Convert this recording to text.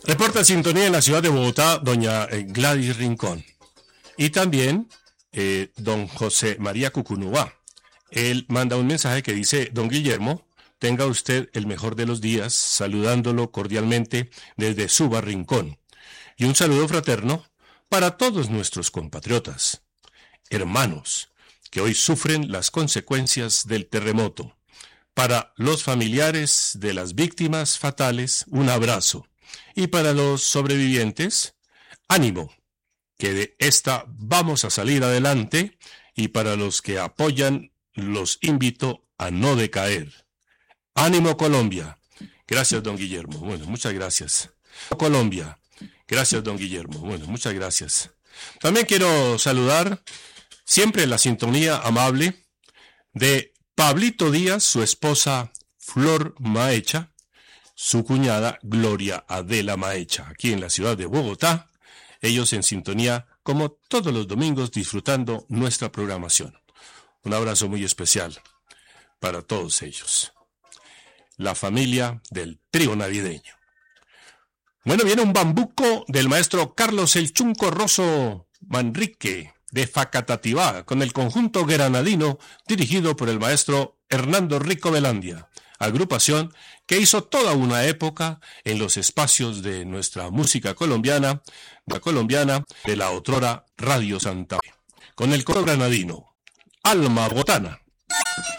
Reporta sintonía en la ciudad de Bogotá, doña Gladys Rincón. Y también don José María Cucunúa. Él manda un mensaje que dice: don Guillermo, tenga usted el mejor de los días, saludándolo cordialmente desde Suba Rincón. Y un saludo fraterno para todos nuestros compatriotas, hermanos, que hoy sufren las consecuencias del terremoto. Para los familiares de las víctimas fatales, un abrazo. Y para los sobrevivientes, ánimo, que de esta vamos a salir adelante. Y para los que apoyan, los invito a no decaer. ¡Ánimo, Colombia! Gracias, don Guillermo. Bueno, muchas gracias. Colombia. Gracias, don Guillermo. Bueno, muchas gracias. También quiero saludar siempre la sintonía amable de Pablito Díaz, su esposa Flor Maecha, su cuñada Gloria Adela Maecha, aquí en la ciudad de Bogotá. Ellos en sintonía como todos los domingos disfrutando nuestra programación. Un abrazo muy especial para todos ellos. La familia del trío navideño. Bueno, viene un bambuco del maestro Carlos El Chunco Rosso Manrique de Facatativá con el conjunto granadino dirigido por el maestro Hernando Rico Velandia, agrupación que hizo toda una época en los espacios de nuestra música colombiana, de la otrora Radio Santa Fe, con el coro granadino, Alma Bogotana.